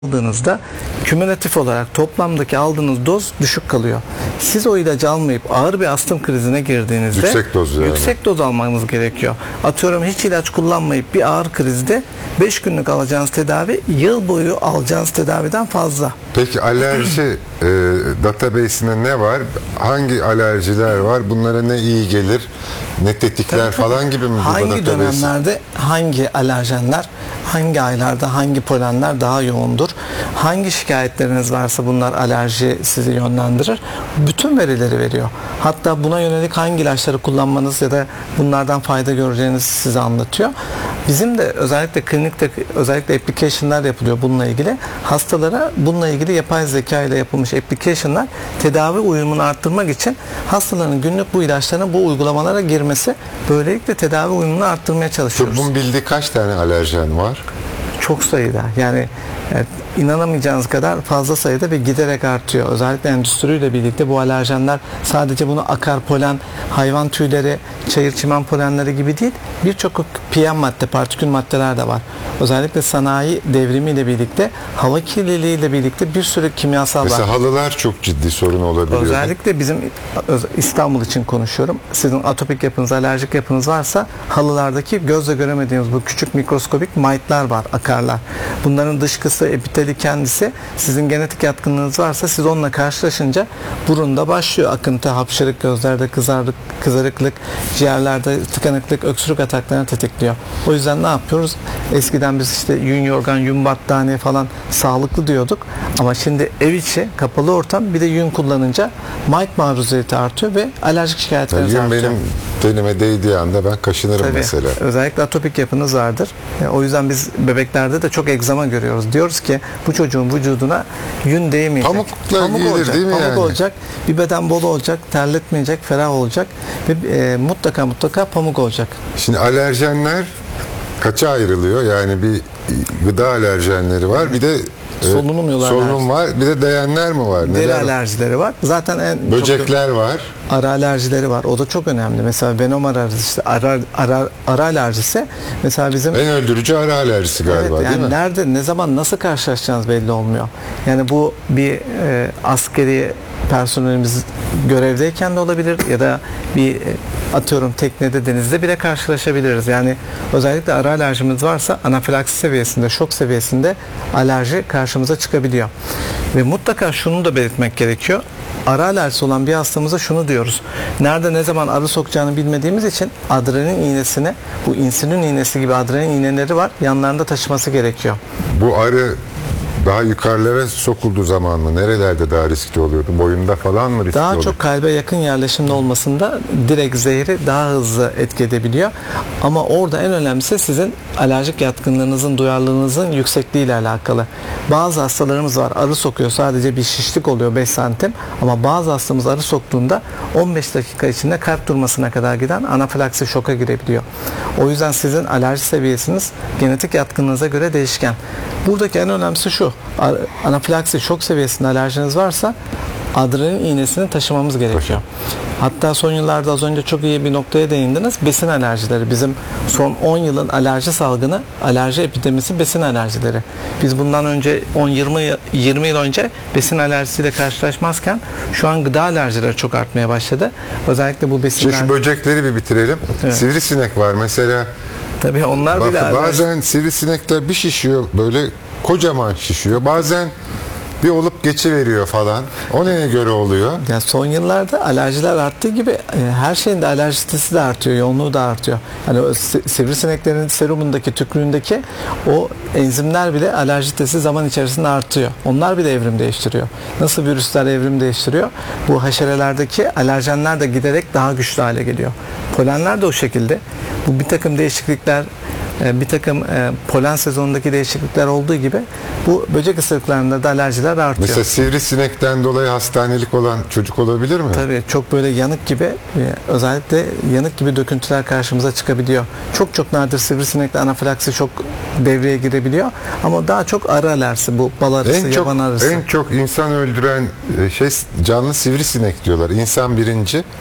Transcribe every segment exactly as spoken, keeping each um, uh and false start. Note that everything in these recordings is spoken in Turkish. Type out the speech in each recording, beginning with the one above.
aldığınızda kümülatif olarak toplamdaki aldığınız doz düşük kalıyor. Siz o ilacı almayıp ağır bir astım krizine girdiğinizde yüksek doz, yani. yüksek doz almanız gerekiyor. Atıyorum hiç ilaç kullanmayıp bir ağır krizde beş günlük alacağınız tedavi yıl boyu alacağınız tedaviden fazla. Peki alerji e, database'inde ne var? Hangi alerjiler var? Bunlara ne iyi gelir? Ne tetikler Tabii, tabii. falan gibi mi bu Hangi database? dönemlerde hangi alerjenler, hangi aylarda hangi polenler daha yoğundur? Hangi şikayetleriniz varsa bunlar alerji sizi yönlendirir. Bütün verileri veriyor. Hatta buna yönelik hangi ilaçları kullanmanız ya da bunlardan fayda göreceğinizi size anlatıyor. Bizim de özellikle klinikte özellikle application'lar yapılıyor bununla ilgili. Hastalara bununla ilgili yapay zeka ile yapılmış application'lar tedavi uyumunu arttırmak için hastaların günlük bu ilaçların bu uygulamalara girmesi, böylelikle tedavi uyumunu arttırmaya çalışıyoruz. Tıbbın bildiği kaç tane alerjen var? Çok sayıda. Yani evet, inanamayacağınız kadar fazla sayıda ve giderek artıyor. Özellikle endüstriyle birlikte bu alerjenler sadece bunu akar polen, hayvan tüyleri, çayır çimen polenleri gibi değil, birçok P M madde, partikül maddeler de var. Özellikle sanayi devrimiyle birlikte, hava kirliliğiyle birlikte bir sürü kimyasal Mesela var. halılar çok ciddi sorun olabiliyor. Özellikle bizim İstanbul için konuşuyorum. Sizin atopik yapınız, alerjik yapınız varsa halılardaki gözle göremediğiniz bu küçük mikroskobik mite'lar var, akarlar. Bunların dışkısı, epiteli kendisi, sizin genetik yatkınlığınız varsa siz onunla karşılaşınca burunda başlıyor akıntı, hapşırık, gözlerde kızarık, kızarıklık, ciğerlerde tıkanıklık, öksürük ataklarını tetikliyor. O yüzden ne yapıyoruz? Eskiden biz işte yün yorgan, yün battaniye falan sağlıklı diyorduk. Ama şimdi ev içi, kapalı ortam, bir de yün kullanınca mite maruziyeti artıyor ve alerjik şikayetleriniz yani artıyor. Benim tenime değdiği anda ben kaşınırım. Tabii, mesela. Özellikle atopik yapınız vardır. O yüzden biz bebeklerde de çok egzama görüyoruz. Diyoruz ki bu çocuğun vücuduna yün değmeyecek. Pamukla Pamuk giyilir olacak, değil mi pamuk yani? olacak, bir beden bol olacak, terletmeyecek, ferah olacak ve e, mutlaka mutlaka pamuk olacak. Şimdi alerjenler kaça ayrılıyor? Yani bir gıda alerjenleri var, bir de solunum yolu solunum alerjisi var, bir de değenler mi var? Deri Neler alerjileri var. Zaten en böcekler çok, var. Ara alerjileri var. O da çok önemli. Mesela venom alerjisi, işte ara, ara, ara alerjisi mesela bizim en öldürücü ara alerjisi galiba, evet, yani değil mi? Nerede, ne zaman, nasıl karşılaşacağınız belli olmuyor. Yani bu bir e, askeri personelimiz görevdeyken de olabilir ya da bir e, atıyorum teknede, denizde bile karşılaşabiliriz. Yani özellikle ara alerjimiz varsa anafilaksi seviyesinde, şok seviyesinde alerji karşımıza çıkabiliyor. Ve mutlaka şunu da belirtmek gerekiyor. Ara alerjisi olan bir hastamıza şunu diyoruz. Nerede ne zaman arı sokacağını bilmediğimiz için adrenalin iğnesini, bu insülin iğnesi gibi adrenalin iğneleri var, yanlarında taşıması gerekiyor. Bu arı daha yukarılara sokulduğu zaman mı? Nerelerde daha riskli oluyordu? Boyunda falan mı riskli Daha oluyor? çok kalbe yakın yerleşimde olmasında direkt zehri daha hızlı etki edebiliyor. Ama orada en önemlisi sizin alerjik yatkınlığınızın, duyarlılığınızın yüksekliği ile alakalı. Bazı hastalarımız var, arı sokuyor, sadece bir şişlik oluyor beş santim, ama bazı hastamız arı soktuğunda on beş dakika içinde kalp durmasına kadar giden anafilaksi, şoka girebiliyor. O yüzden sizin alerji seviyesiniz genetik yatkınlığınıza göre değişken. Buradaki en önemlisi şu: anafilaksi, şok seviyesinde alerjiniz varsa adrenalin iğnesini taşımamız gerekiyor. Hatta son yıllarda az önce çok iyi bir noktaya değindiniz. Besin alerjileri. Bizim son on yılın alerji salgını, alerji epidemisi besin alerjileri. Biz bundan önce on yirmi yıl önce besin alerjisiyle karşılaşmazken şu an gıda alerjileri çok artmaya başladı. Özellikle bu besinler... Şimdi şu böcekleri bir bitirelim. Evet. Sivrisinek var mesela. Tabii onlar bile Bak, bazen sivrisinekler bir şişiyor, böyle kocaman şişiyor. Bazen bir olup geçiveriyor falan. O neye göre oluyor? Yani son yıllarda alerjiler arttığı gibi her şeyin de alerjitesi de artıyor, yoğunluğu da artıyor. Hani o sivrisineklerin serumundaki, tükrüğündeki o enzimler bile alerjitesi zaman içerisinde artıyor. Onlar bile evrim değiştiriyor. Nasıl virüsler evrim değiştiriyor? Bu haşerelerdeki alerjenler de giderek daha güçlü hale geliyor. Polenler de o şekilde. Bu bir takım değişiklikler, bir takım polen sezonundaki değişiklikler olduğu gibi bu böcek ısırıklarında da alerjiler artıyor. Mesela sivrisinekten dolayı hastanelik olan çocuk olabilir mi? Tabii, çok böyle yanık gibi, özellikle yanık gibi döküntüler karşımıza çıkabiliyor. Çok çok nadir sivrisinekle anafilaksi şok devreye girebiliyor. Ama daha çok arı alerjisi, bu bal arısı, en yaban çok, arısı. En çok insan öldüren şey canlı sivrisinek diyorlar. İnsan birinci.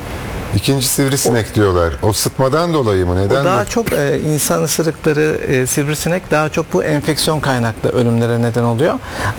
İkinci sivrisinek diyorlar. O sıtmadan dolayı mı? Neden? O daha de- çok e, insan ısırıkları, e, sivrisinek daha çok bu enfeksiyon kaynaklı ölümlere neden oluyor.